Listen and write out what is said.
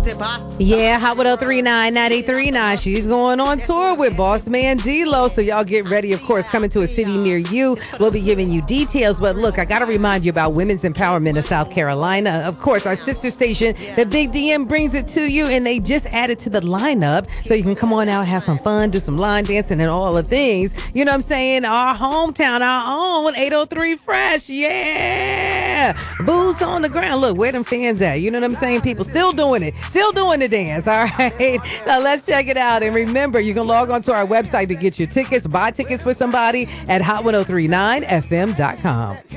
Yeah, Hot 1039, 9839. She's going on tour with Boss Man D-Lo. So y'all get ready, of course, coming to a city near you. We'll be giving you details. But look, I got to remind you about women's empowerment in South Carolina. Of course, our sister station, the Big DM, brings it to you. And they just added to the lineup. So you can come on out, have some fun, do some line dancing and all the things. You know what I'm saying? Our hometown, our own 803 Fresh. Yeah. Boots on the ground. Look, where them fans at? You know what I'm saying? People still doing it. Still doing the dance. All right. Now let's check it out. And remember, you can log on to our website to get your tickets, buy tickets for somebody at hot1039fm.com.